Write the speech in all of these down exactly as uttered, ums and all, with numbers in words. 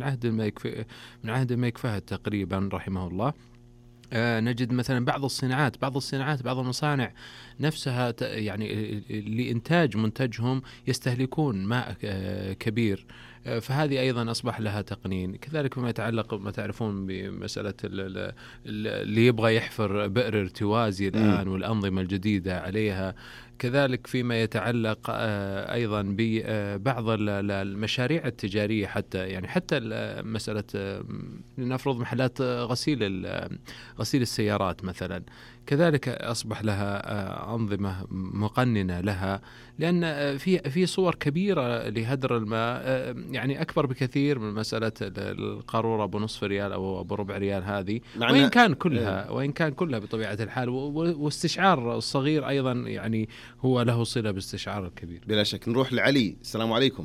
من عهد الملك من عهد الملك فهد تقريبا رحمه الله. آه نجد مثلا بعض الصناعات بعض الصناعات بعض المصانع نفسها يعني لإنتاج منتجهم يستهلكون ماء آه كبير، آه فهذه أيضا أصبح لها تقنين. كذلك فيما يتعلق ما تعرفون بمسألة اللي يبغى يحفر بئر ارتوازي الآن والأنظمة الجديدة عليها. كذلك فيما يتعلق أيضا ببعض المشاريع التجارية، حتى يعني حتى مسألة لنفرض محلات غسيل غسيل السيارات مثلا، كذلك أصبح لها أنظمة مقننة لها، لأن في في صور كبيرة لهدر الماء يعني أكبر بكثير من مسألة القارورة بنصف ريال أو بربع ريال هذه، وإن كان كلها وإن كان كلها بطبيعة الحال. واستشعار الصغير أيضا يعني هو له صلة باستشعار الكبير بلا شك. نروح لعلي. السلام عليكم.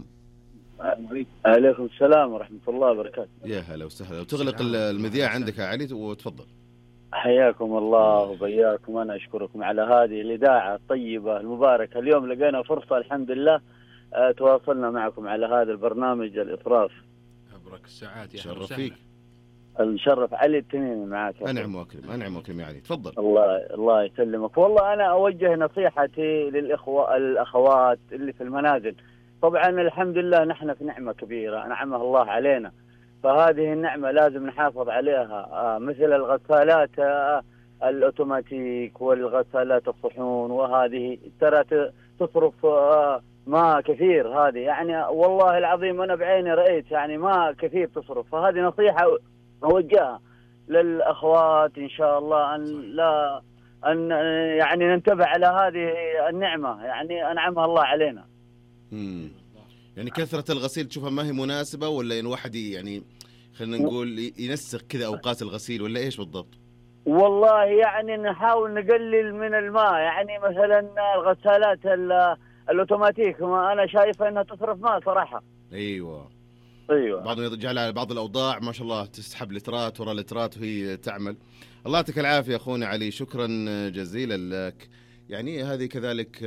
عليكم السلام ورحمة الله وبركاته. يا هلا وسهلا. وتغلق المذياع عندك يا علي وتفضل. حياكم الله وبياكم. أنا أشكركم على هذه الإذاعة الطيبة المباركة. اليوم لقينا فرصة الحمد لله تواصلنا معكم على هذا البرنامج الإطراف. أبرك الساعات يا شرف فيك. الشرف علي التميمي معك. أنعم وأكرم أنعم وأكرم يا علي. تفضل. الله الله يسلمك. والله أنا أوجه نصيحتي للإخوة الأخوات اللي في المنازل. طبعا الحمد لله نحن في نعمة كبيرة أنعمها الله علينا، فهذه النعمة لازم نحافظ عليها، مثل الغسالات الأوتوماتيك والغسالات الصحون، وهذه ترى تصرف ماء كثير. هذه يعني والله العظيم أنا بعيني رأيت يعني ماء كثير تصرف. فهذه نصيحة أوجهها للأخوات إن شاء الله أن لا أن يعني ننتبه على هذه النعمة يعني أنعمها الله علينا. مم. يعني كثرة الغسيل تشوفها ما هي مناسبة، ولا إن واحد يعني خلينا نقول ينسق كذا أوقات الغسيل، ولا إيش بالضبط؟ والله يعني نحاول نقلل من الماء، يعني مثلا الغسالات الأوتوماتيك ما أنا شايفة أنها تصرف ماء صراحة. أيوة أيوة. بعضهم يرجع على بعض الأوضاع ما شاء الله تسحب لترات ورا لترات وهي تعمل. الله يعطيك العافية أخونا علي، شكرا جزيلا لك. يعني هذه كذلك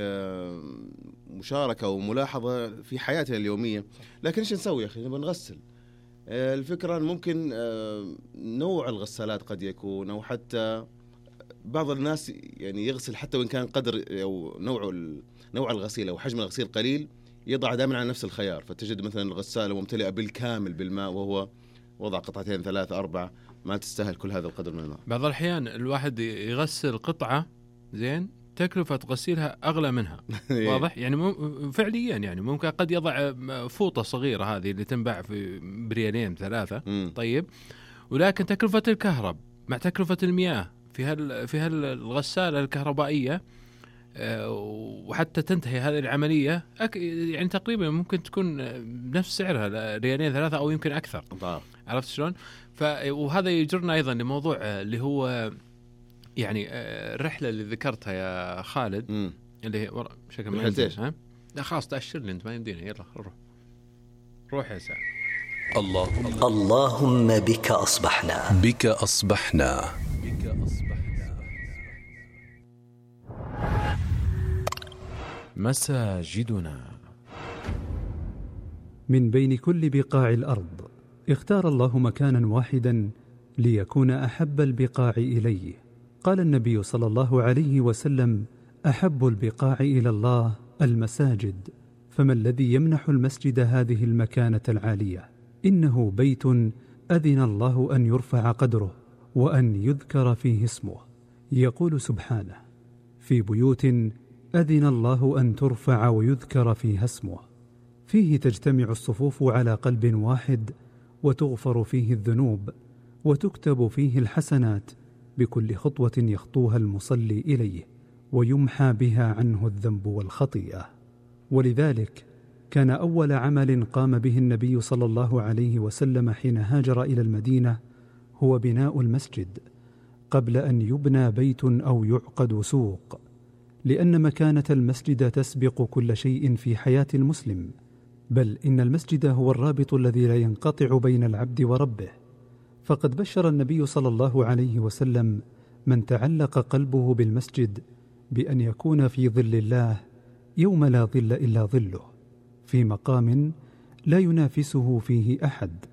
مشاركة وملاحظة في حياتنا اليومية. لكن إيش نسوي يا أخي؟ نبغى نغسل. الفكرة ممكن نوع الغسالات قد يكون، أو حتى بعض الناس يعني يغسل حتى وإن كان قدر أو نوع نوع الغسيل أو حجم الغسيل قليل، يضع دائما على نفس الخيار، فتجد مثلا الغسالة ممتلئة بالكامل بالماء وهو وضع قطعتين ثلاثة أربعة، ما تستاهل كل هذا القدر من الماء. بعض الأحيان الواحد يغسل قطعة زين تكلفة غسيلها أغلى منها. واضح يعني فعليا يعني ممكن قد يضع فوطة صغيرة هذه اللي تنباع في بريالين ثلاثة. م. طيب، ولكن تكلفة الكهرب مع تكلفة المياه في هال في هالغسالة الكهربائية وحتى تنتهي هذه العملية يعني تقريبا ممكن تكون نفس سعرها ريالين ثلاثة أو يمكن أكثر. طبعا. عرفت شلون؟ وهذا يجرنا أيضا لموضوع اللي هو يعني الرحلة اللي ذكرتها يا خالد. م. اللي هي شكل ما ها لا خلاص تأشر لي أنت ما يمدينا. يلا روح روح يا سعد. اللهم اللهم بك أصبحنا بك أصبحنا بك أصبحنا مساجدنا. من بين كل بقاع الأرض اختار الله مكانا واحدا ليكون أحب البقاع إليه. قال النبي صلى الله عليه وسلم: أحب البقاع إلى الله المساجد، فما الذي يمنح المسجد هذه المكانة العالية؟ إنه بيت أذن الله أن يرفع قدره وأن يذكر فيه اسمه. يقول سبحانه: في بيوت أذن الله أن ترفع ويذكر فيها اسمه. فيه تجتمع الصفوف على قلب واحد، وتغفر فيه الذنوب، وتكتب فيه الحسنات بكل خطوة يخطوها المصلي إليه، ويمحى بها عنه الذنب والخطيئة. ولذلك كان أول عمل قام به النبي صلى الله عليه وسلم حين هاجر إلى المدينة هو بناء المسجد، قبل أن يبنى بيت أو يعقد سوق، لأن مكانة المسجد تسبق كل شيء في حياة المسلم، بل إن المسجد هو الرابط الذي لا ينقطع بين العبد وربه. فقد بشر النبي صلى الله عليه وسلم من تعلق قلبه بالمسجد بأن يكون في ظل الله يوم لا ظل إلا ظله، في مقام لا ينافسه فيه أحد،